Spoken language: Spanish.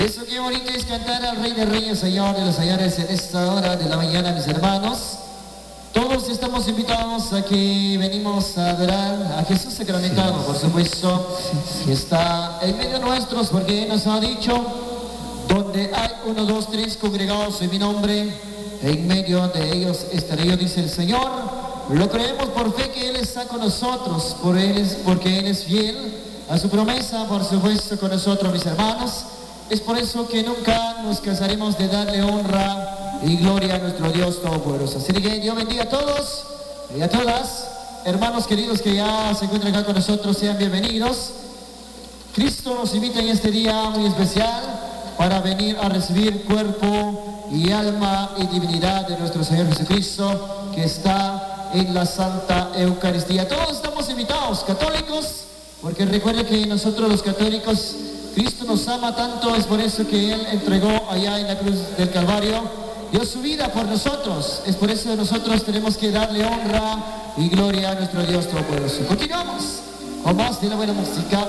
Eso qué bonito es cantar al Rey de Reyes, Señor de los Señores en esta hora de la mañana, mis hermanos. Todos estamos invitados a que venimos a adorar a Jesús sacramentado, por supuesto, que está en medio nuestros, porque Él nos ha dicho, donde hay 1, 2, 3 congregados en mi nombre, en medio de ellos estaré yo, dice el Señor. Lo creemos por fe que Él está con nosotros, porque Él es fiel a su promesa, por supuesto, con nosotros, mis hermanos. Es por eso que nunca nos cansaremos de darle honra y gloria a nuestro Dios Todopoderoso. Así que Dios bendiga a todos y a todas. Hermanos queridos que ya se encuentran acá con nosotros, sean bienvenidos. Cristo nos invita en este día muy especial para venir a recibir cuerpo y alma y divinidad de nuestro Señor Jesucristo, que está en la Santa Eucaristía. Todos estamos invitados, católicos, porque recuerden que nosotros los católicos, Cristo nos ama tanto, es por eso que Él entregó allá en la cruz del Calvario, dio su vida por nosotros. Es por eso que nosotros tenemos que darle honra y gloria a nuestro Dios Todopoderoso. Continuamos con más de la buena música.